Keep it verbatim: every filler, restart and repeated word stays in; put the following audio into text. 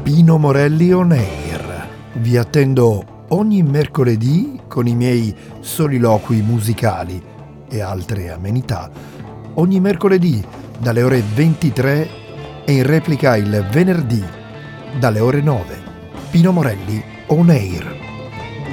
Pino Morelli On Air. Vi attendo ogni mercoledì con i miei soliloqui musicali e altre amenità, ogni mercoledì dalle ore ventitré e in replica il venerdì dalle ore nove. Pino Morelli On Air.